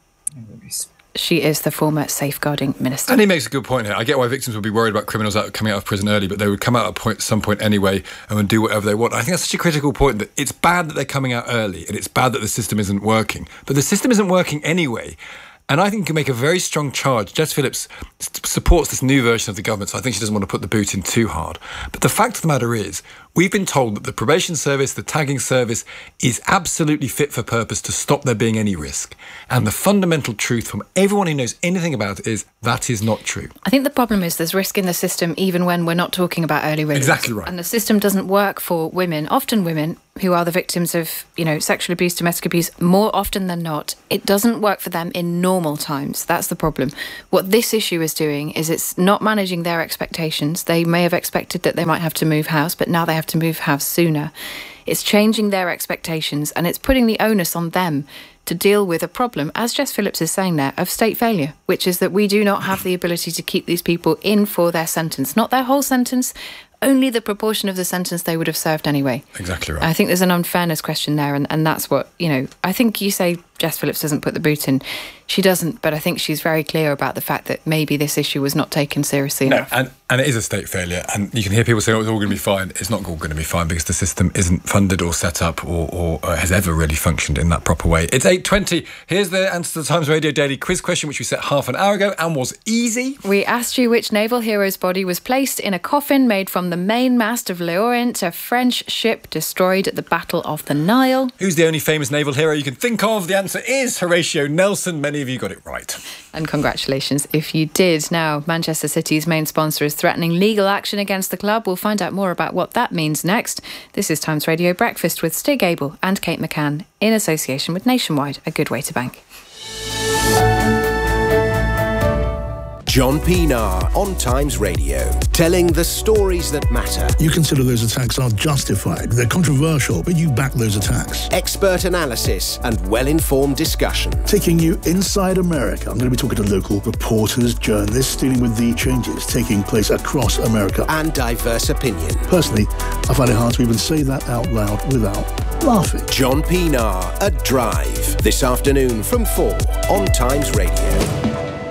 She is the former safeguarding minister. And he makes a good point here. I get why victims would be worried about criminals out, coming out of prison early, but they would come out at point, some point anyway and would do whatever they want. I think that's such a critical point, that it's bad that they're coming out early and it's bad that the system isn't working. But the system isn't working anyway. And I think you can make a very strong charge. Jess Phillips supports this new version of the government, so I think she doesn't want to put the boot in too hard. But the fact of the matter is, we've been told that the probation service, the tagging service, is absolutely fit for purpose to stop there being any risk. And the fundamental truth from everyone who knows anything about it is that is not true. I think the problem is there's risk in the system even when we're not talking about early release. Exactly right. And the system doesn't work for women, often women who are the victims of, you know, sexual abuse, domestic abuse, more often than not. It doesn't work for them in normal times. That's the problem. What this issue is doing is it's not managing their expectations. They may have expected that they might have to move house, but now they have to move house sooner. It's changing their expectations and it's putting the onus on them to deal with a problem, as Jess Phillips is saying there, of state failure, which is that we do not have the ability to keep these people in for their sentence, not their whole sentence, only the proportion of the sentence they would have served anyway. Exactly right. I think there's an unfairness question there, and, and that's what, you know, I think you say Jess Phillips doesn't put the boot in. She doesn't, but I think she's very clear about the fact that maybe this issue was not taken seriously no, enough. And, and it is a state failure, and you can hear people saying, oh, it's all going to be fine. It's not all going to be fine because the system isn't funded or set up or, or uh, has ever really functioned in that proper way. It's eight twenty. Here's the answer to the Times Radio Daily quiz question, which we set half an hour ago and was easy. We asked you which naval hero's body was placed in a coffin made from the main mast of L'Orient, a French ship destroyed at the Battle of the Nile. Who's the only famous naval hero you can think of? The answer is Horatio Nelson. Many of you got it right. And congratulations if you did. Now, Manchester City's main sponsor is threatening legal action against the club. We'll find out more about what that means next. This is Times Radio Breakfast with Stig Abel and Kate McCann in association with Nationwide, a good way to bank. John Pienaar on Times Radio, telling the stories that matter. You consider those attacks are justified. They're controversial, but you back those attacks. Expert analysis and well-informed discussion. Taking you inside America. I'm going to be talking to local reporters, journalists, dealing with the changes taking place across America. And diverse opinion. Personally, I find it hard to even say that out loud without laughing. John Pienaar at Drive, this afternoon from four on Times Radio.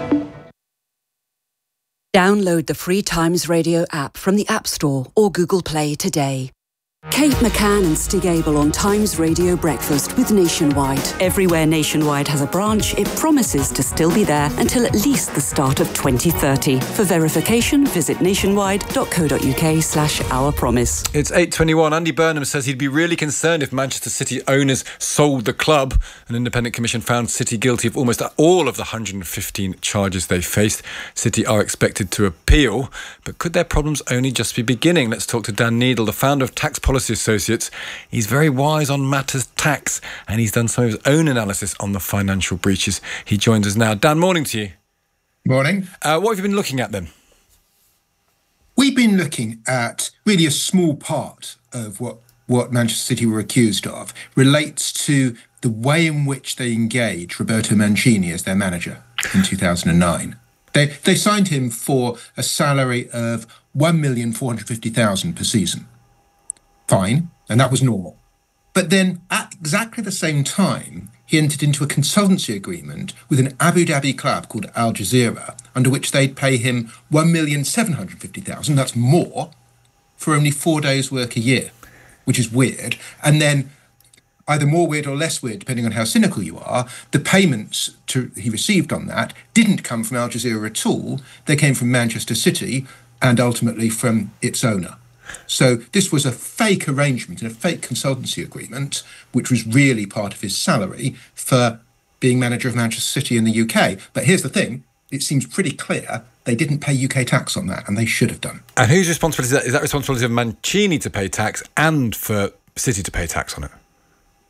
Download the free Times Radio app from the App Store or Google Play today. Kate McCann and Stig Abel on Times Radio Breakfast with Nationwide. Everywhere Nationwide has a branch, it promises to still be there until at least the start of twenty thirty. For verification, visit nationwide.co.uk slash our promise. It's eight twenty-one. Andy Burnham says he'd be really concerned if Manchester City owners sold the club. An independent commission found City guilty of almost all of the one hundred fifteen charges they faced. City are expected to appeal, but could their problems only just be beginning? Let's talk to Dan Needle, the founder of Tax Policy Associates. He's very wise on matters tax, and he's done some of his own analysis on the financial breaches. He joins us now. Dan, morning to you. Morning. Uh, what have you been looking at then? We've been looking at really a small part of what, what Manchester City were accused of relates to the way in which they engaged Roberto Mancini as their manager in two thousand nine. They, they signed him for a salary of one million four hundred fifty thousand pounds per season. Fine, and that was normal. But then at exactly the same time, he entered into a consultancy agreement with an Abu Dhabi club called Al Jazeera, under which they'd pay him one million seven hundred fifty thousand pounds, that's more, for only four days' work a year, which is weird. And then, either more weird or less weird, depending on how cynical you are, the payments to, he received on that didn't come from Al Jazeera at all. They came from Manchester City and ultimately from its owner. So this was a fake arrangement and a fake consultancy agreement, which was really part of his salary for being manager of Manchester City in the U K. But here's the thing, it seems pretty clear they didn't pay U K tax on that, and they should have done. And whose responsibility is that? Is that responsibility of Mancini to pay tax and for City to pay tax on it?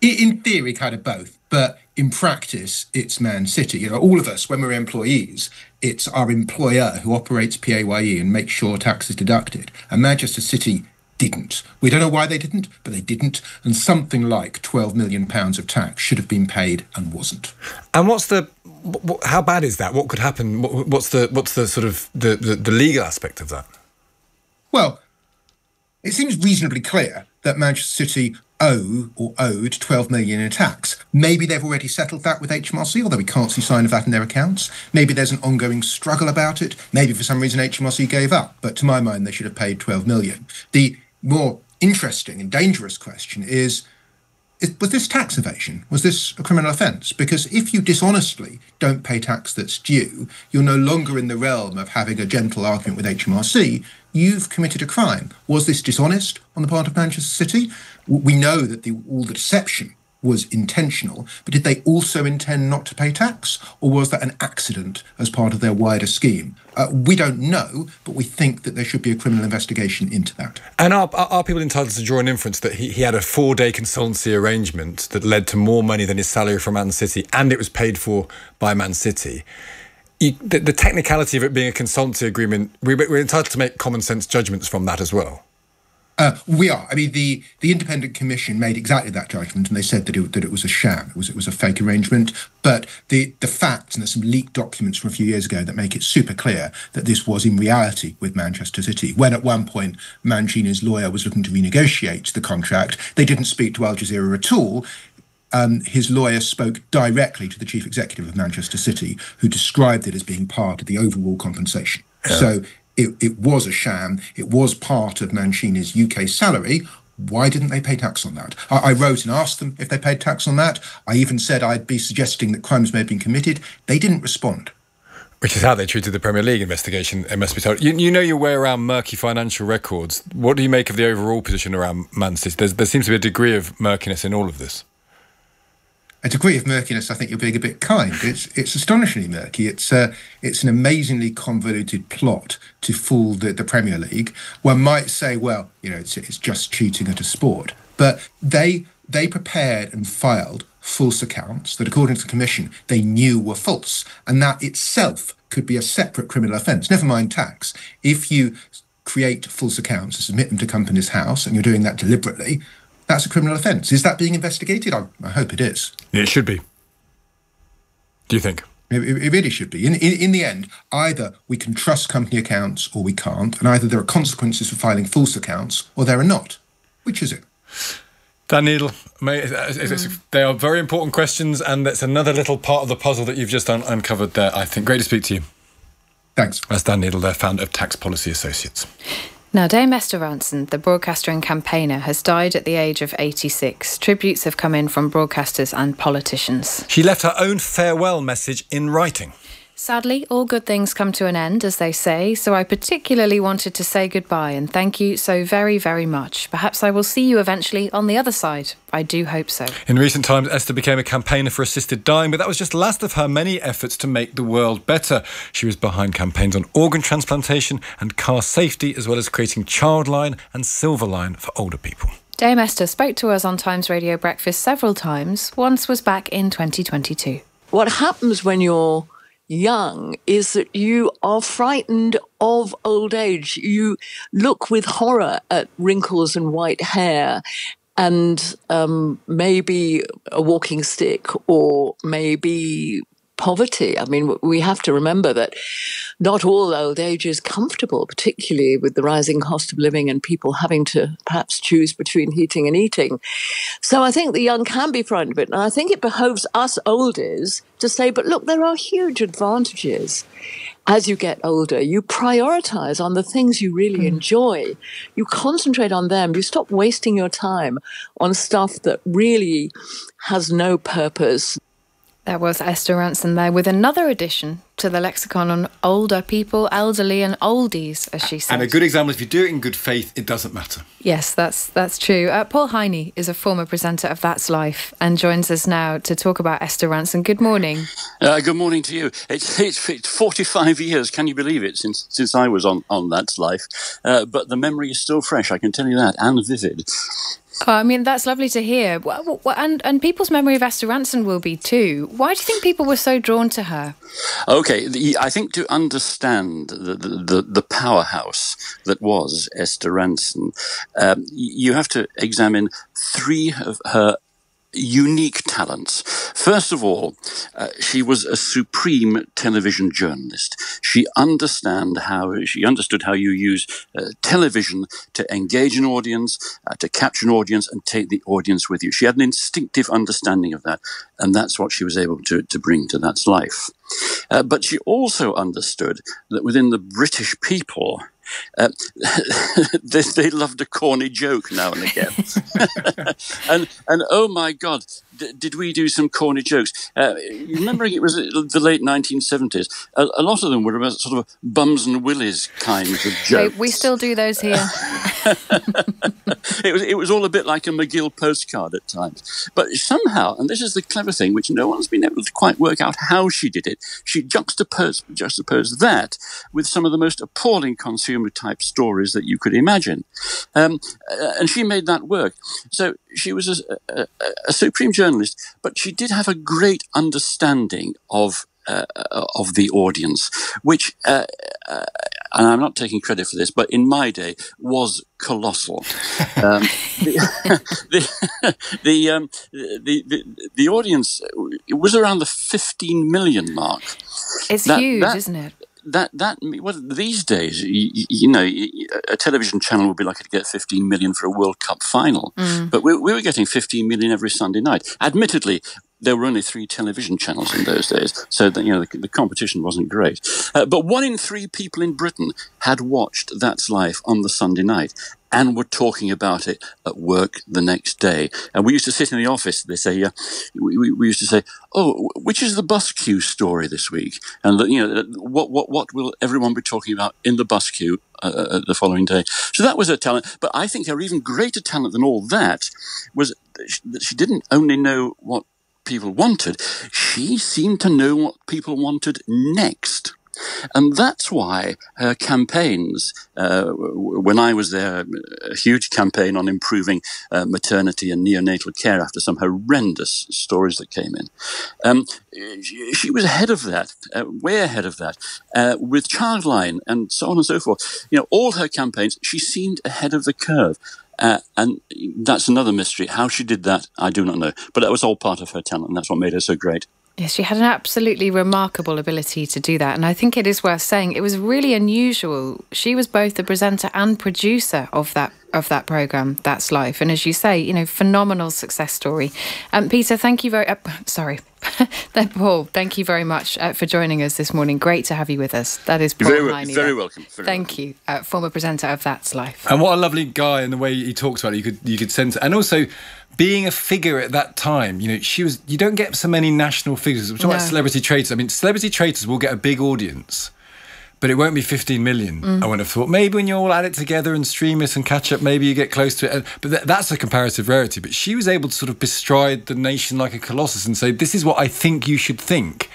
In theory, kind of both, but in practice, it's Man City. You know, all of us, when we're employees, it's our employer who operates P A Y E and makes sure tax is deducted. And Manchester City didn't. We don't know why they didn't, but they didn't. And something like twelve million pounds of tax should have been paid and wasn't. And what's the, what, how bad is that? What could happen? What, what's the, what's the sort of the, the, the legal aspect of that? Well, it seems reasonably clear that Manchester City owe or owed twelve million in tax. Maybe they've already settled that with H M R C, although we can't see sign of that in their accounts. Maybe there's an ongoing struggle about it. Maybe for some reason H M R C gave up. But to my mind, they should have paid twelve million. The more interesting and dangerous question is, is, was this tax evasion? Was this a criminal offence? Because if you dishonestly don't pay tax that's due, you're no longer in the realm of having a gentle argument with H M R C. You've committed a crime. Was this dishonest on the part of Manchester City? We know that the, all the deception was intentional, but did they also intend not to pay tax? Or was that an accident as part of their wider scheme? Uh, we don't know, but we think that there should be a criminal investigation into that. And are, are people entitled to draw an inference that he, he had a four-day consultancy arrangement that led to more money than his salary from Man City, and it was paid for by Man City? You, the, the technicality of it being a consultancy agreement, we, we're entitled to make common sense judgments from that as well. Uh, we are. I mean, the, the independent commission made exactly that judgment, and they said that it, that it was a sham. It was it was a fake arrangement. But the, the facts, and there's some leaked documents from a few years ago that make it super clear that this was in reality with Manchester City. When at one point Mancini's lawyer was looking to renegotiate the contract, they didn't speak to Al Jazeera at all. Um, his lawyer spoke directly to the chief executive of Manchester City, who described it as being part of the overall compensation. Yeah. So it, it was a sham. It was part of Mancini's U K salary. Why didn't they pay tax on that? I, I wrote and asked them if they paid tax on that. I even said I'd be suggesting that crimes may have been committed. They didn't respond. Which is how they treated the Premier League investigation, it must be told. You, you know your way around murky financial records. What do you make of the overall position around Man City? There's, there seems to be a degree of murkiness in all of this. A degree of murkiness, I think you're being a bit kind. It's it's astonishingly murky. It's uh, it's an amazingly convoluted plot to fool the, the Premier League. One might say, well, you know, it's it's just cheating at a sport. But they they prepared and filed false accounts that, according to the Commission, they knew were false. And that itself could be a separate criminal offence, never mind tax. If you create false accounts and submit them to Companies House, and you're doing that deliberately, that's a criminal offence. Is that being investigated? I, I hope it is. It should be. Do you think? It, it really should be. In, in, in the end, either we can trust company accounts or we can't, and either there are consequences for filing false accounts or there are not. Which is it? Dan Needle, mm. they are very important questions, and that's another little part of the puzzle that you've just un- uncovered there, I think. Great to speak to you. Thanks. That's Dan Needle, their founder of Tax Policy Associates. Now, Dame Esther Rantzen, the broadcaster and campaigner, has died at the age of eighty-six. Tributes have come in from broadcasters and politicians. She left her own farewell message in writing. Sadly, all good things come to an end, as they say, so I particularly wanted to say goodbye and thank you so very, very much. Perhaps I will see you eventually on the other side. I do hope so. In recent times, Esther became a campaigner for assisted dying, but that was just the last of her many efforts to make the world better. She was behind campaigns on organ transplantation and car safety, as well as creating Childline and Silverline for older people. Dame Esther spoke to us on Times Radio Breakfast several times. Once was back in twenty twenty-two. What happens when you're young is that you are frightened of old age. You look with horror at wrinkles and white hair and um, maybe a walking stick or maybe poverty. I mean, we have to remember that not all old age is comfortable, particularly with the rising cost of living and people having to perhaps choose between heating and eating. So I think the young can be frightened of it. And I think it behoves us oldies to say, but look, there are huge advantages. As you get older, you prioritize on the things you really mm. enjoy. You concentrate on them. You stop wasting your time on stuff that really has no purpose. That was Esther Rantzen there with another addition to the lexicon on older people, elderly and oldies, as she said. And a good example, if you do it in good faith, it doesn't matter. Yes, that's that's true. Uh, Paul Heine is a former presenter of That's Life and joins us now to talk about Esther Rantzen. Good morning. Uh, good morning to you. It's, it's, it's forty-five years, can you believe it, since since I was on, on That's Life. Uh, but the memory is still fresh, I can tell you that, and vivid. Oh, I mean, that's lovely to hear. Well, well, and, and people's memory of Esther Rantzen will be too. Why do you think people were so drawn to her? Okay, the, I think to understand the, the, the powerhouse that was Esther Rantzen, um, you have to examine three of her unique talents. First of all, uh, she was a supreme television journalist. She understand how she understood how you use uh, television to engage an audience, uh, to capture an audience, and take the audience with you. She had an instinctive understanding of that, and that's what she was able to to bring to That's Life. Uh, but she also understood that within the British people, Uh, they, they loved a corny joke now and again. and and oh my God, d- did we do some corny jokes? Uh, remembering it was the late nineteen seventies, a, a lot of them were about sort of bums and willies kinds of jokes. So we still do those here. it was it was all a bit like a McGill postcard at times. But somehow, and this is the clever thing, which no one's been able to quite work out how she did it, she juxtaposed, juxtaposed that with some of the most appalling consumer type stories that you could imagine. Um, and she made that work. So she was a, a, a supreme journalist, but she did have a great understanding of Uh, of the audience, which, uh, uh, and I'm not taking credit for this, but in my day was colossal. Um, the the the, um, the the the audience, it was around the fifteen million mark. It's that, huge, that, isn't it? That that well, these days, you, you know, a television channel would be lucky to get fifteen million for a World Cup final, Mm. but we, we were getting fifteen million every Sunday night. Admittedly, there were only three television channels in those days, so that, you know, the, the competition wasn't great. Uh, but one in three people in Britain had watched That's Life on the Sunday night and were talking about it at work the next day. And we used to sit in the office. They say, uh, we, we, we used to say, "Oh, which is the bus queue story this week?" And you know, what what what will everyone be talking about in the bus queue uh, the following day? So that was her talent. But I think her even greater talent than all that was that she didn't only know what people wanted, she seemed to know what people wanted next. And that's why her campaigns, uh, when I was there, a huge campaign on improving uh, maternity and neonatal care after some horrendous stories that came in. Um, she was ahead of that, uh, way ahead of that, uh, with Childline and so on and so forth. You know, all her campaigns, she seemed ahead of the curve. Uh, and that's another mystery. How she did that, I do not know. But that was all part of her talent, and that's what made her so great. Yes, she had an absolutely remarkable ability to do that. And I think it is worth saying it was really unusual. She was both the presenter and producer of that of that programme, That's Life. And as you say, you know, phenomenal success story. Um, Peter, thank you very... Uh, sorry. Paul, thank you very much uh, for joining us this morning. Great to have you with us. That is Paul Very, Heine. very welcome. Very thank welcome. you, uh, former presenter of That's Life. And what a lovely guy, and the way he talks about it, you could you could sense it. And also, being a figure at that time, you know, she was. You don't get so many national figures. We're talking No. about celebrity traitors. I mean, celebrity traitors will get a big audience, but it won't be fifteen million. Mm. I would have thought. Maybe when you all add it together and stream it and catch up, maybe you get close to it. But th- that's a comparative rarity. But she was able to sort of bestride the nation like a colossus and say, "This is what I think you should think."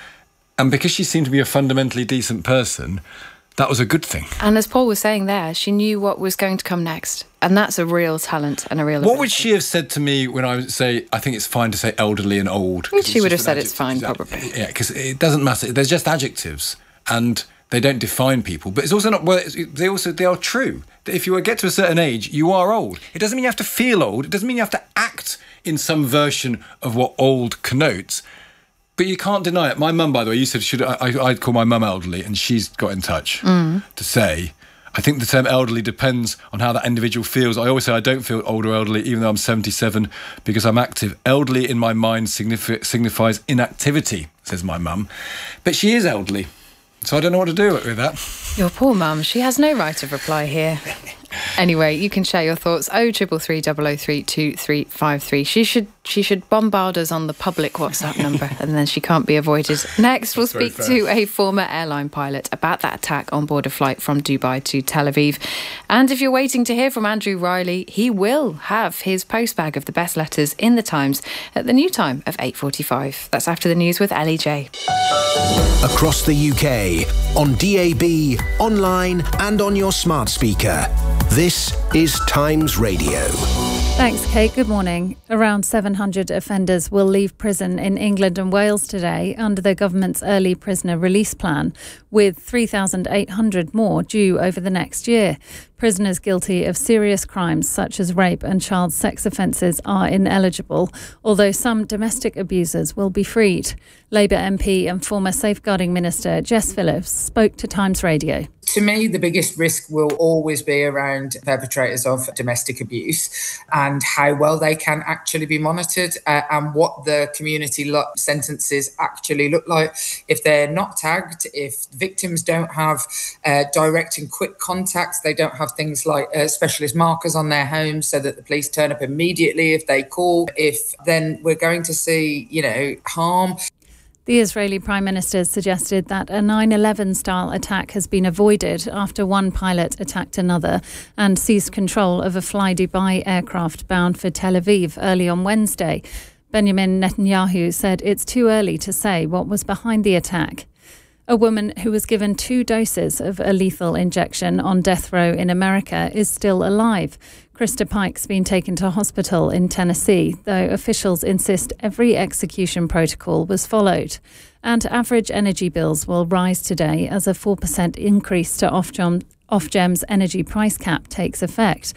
And because she seemed to be a fundamentally decent person, that was a good thing. And as Paul was saying there, she knew what was going to come next. And that's a real talent and a real What ability. would she have said to me when I would say, I think it's fine to say elderly and old? She would have said it's fine, probably. Yeah, because it doesn't matter. They're just adjectives and they don't define people. But it's also not, well, it's, they also, they are true. If you get to a certain age, you are old. It doesn't mean you have to feel old. It doesn't mean you have to act in some version of what old connotes. But you can't deny it. My mum, by the way, you said, should I, I'd call my mum elderly, and she's got in touch Mm. to say, I think the term elderly depends on how that individual feels. I always say I don't feel old or elderly, even though I'm seventy-seven, because I'm active. Elderly in my mind signifi- signifies inactivity, says my mum. But she is elderly, so I don't know what to do with that. Your poor mum, she has no right of reply here. Anyway, you can share your thoughts. Oh, triple three double oh three two three five three. She should she should bombard us on the public WhatsApp number, and then she can't be avoided. Next, we'll That's very speak fair. to a former airline pilot about that attack on board a flight from Dubai to Tel Aviv. And if you're waiting to hear from Andrew Riley, he will have his postbag of the best letters in the Times at the new time of eight forty-five. That's after the news with Ellie J. Across the U K, on D A B, online and on your smart speaker. This is Times Radio. Thanks, Kate. Good morning. Around seven hundred offenders will leave prison in England and Wales today under the government's early prisoner release plan, with three thousand eight hundred more due over the next year. Prisoners guilty of serious crimes such as rape and child sex offences are ineligible, although some domestic abusers will be freed. Labour M P and former Safeguarding Minister Jess Phillips spoke to Times Radio. To me, the biggest risk will always be around perpetrators of domestic abuse and how well they can actually be monitored uh, and what the community lo- sentences actually look like. If they're not tagged, if victims don't have uh, direct and quick contacts, they don't have things like uh, specialist markers on their homes so that the police turn up immediately if they call, if then we're going to see, you know, harm. The Israeli Prime Minister suggested that a nine eleven style attack has been avoided after one pilot attacked another and seized control of a Fly Dubai aircraft bound for Tel Aviv early on Wednesday. Benjamin Netanyahu said it's too early to say what was behind the attack. A woman who was given two doses of a lethal injection on death row in America is still alive. Krista Pike's been taken to hospital in Tennessee, though officials insist every execution protocol was followed. And average energy bills will rise today as a four percent increase to Ofgem, Ofgem's energy price cap takes effect.